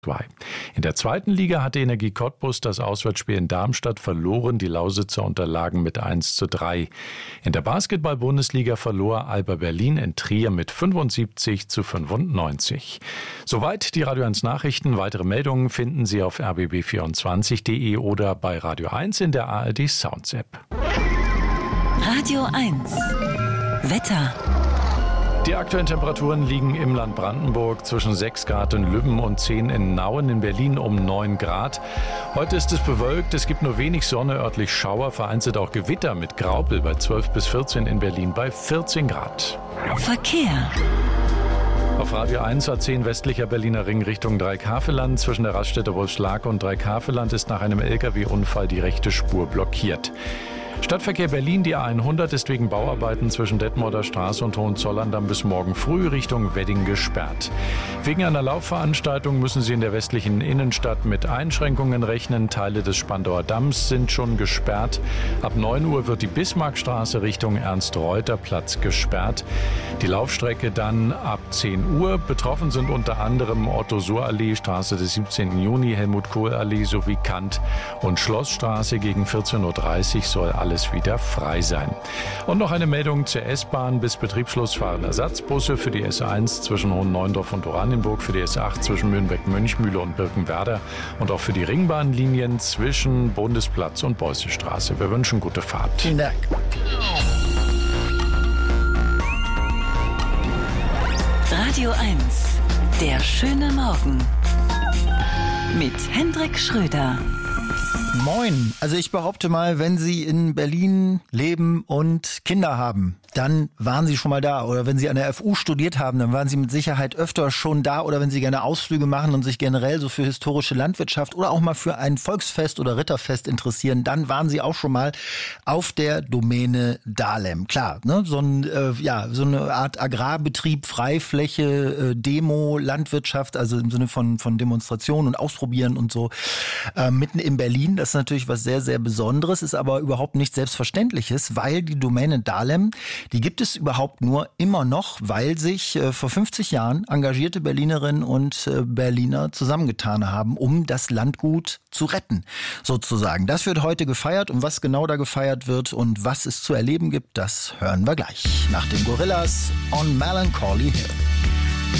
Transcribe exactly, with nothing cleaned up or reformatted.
In der zweiten Liga hatte Energie Cottbus das Auswärtsspiel in Darmstadt verloren. Die Lausitzer unterlagen mit eins zu drei. In der Basketball-Bundesliga verlor Alba Berlin in Trier mit fünfundsiebzig zu fünfundneunzig. Soweit die Radio eins Nachrichten. Weitere Meldungen finden Sie auf r b b vierundzwanzig punkt d e oder bei Radio eins in der A R D Sounds App. Radio eins Wetter. Die aktuellen Temperaturen liegen im Land Brandenburg zwischen sechs Grad in Lübben und zehn in Nauen, in Berlin um neun Grad. Heute ist es bewölkt, es gibt nur wenig Sonne, örtlich Schauer, vereinzelt auch Gewitter mit Graupel bei zwölf bis vierzehn, in Berlin bei vierzehn Grad. Verkehr. Auf Radio eins A zehn westlicher Berliner Ring Richtung Dreieckhaveland. Zwischen der Raststätte Wolfschlag und Dreieckhaveland ist nach einem L K W-Unfall die rechte Spur blockiert. Stadtverkehr Berlin, die A hundert ist wegen Bauarbeiten zwischen Detmolder Straße und Hohenzollern-Damm bis morgen früh Richtung Wedding gesperrt. Wegen einer Laufveranstaltung müssen Sie in der westlichen Innenstadt mit Einschränkungen rechnen. Teile des Spandauer Damms sind schon gesperrt. Ab neun Uhr wird die Bismarckstraße Richtung Ernst-Reuter-Platz gesperrt. Die Laufstrecke dann ab zehn Uhr. Betroffen sind unter anderem Otto-Suhr-Allee, Straße des siebzehnten Juni, Helmut-Kohl-Allee sowie Kant- und Schlossstraße. Gegen vierzehn Uhr dreißig soll alles wieder frei sein. Und noch eine Meldung zur S-Bahn. Bis Betriebsschluss fahren Ersatzbusse für die S eins zwischen Hohen-Neuendorf und Oranienburg, für die S acht zwischen Mürnberg-Mönchmühle und Birkenwerder und auch für die Ringbahnlinien zwischen Bundesplatz und Beussestraße. Wir wünschen gute Fahrt. Vielen Dank. Radio eins, der schöne Morgen mit Hendrik Schröder. Moin. Also ich behaupte mal, wenn Sie in Berlin leben und Kinder haben, dann waren Sie schon mal da. Oder wenn Sie an der F U studiert haben, dann waren Sie mit Sicherheit öfter schon da. Oder wenn Sie gerne Ausflüge machen und sich generell so für historische Landwirtschaft oder auch mal für ein Volksfest oder Ritterfest interessieren, dann waren Sie auch schon mal auf der Domäne Dahlem. Klar, ne? so, ein, äh, ja, so eine Art Agrarbetrieb, Freifläche, äh, Demo, Landwirtschaft, also im Sinne von, von Demonstrationen und Ausprobieren und so, äh, mitten in Berlin. Das ist natürlich was sehr, sehr Besonderes, ist aber überhaupt nichts Selbstverständliches, weil die Domäne Dahlem, die gibt es überhaupt nur immer noch, weil sich äh, vor fünfzig Jahren engagierte Berlinerinnen und äh, Berliner zusammengetan haben, um das Landgut zu retten, sozusagen. Das wird heute gefeiert und was genau da gefeiert wird und was es zu erleben gibt, das hören wir gleich. Nach den Gorillas on Melancholy Hill.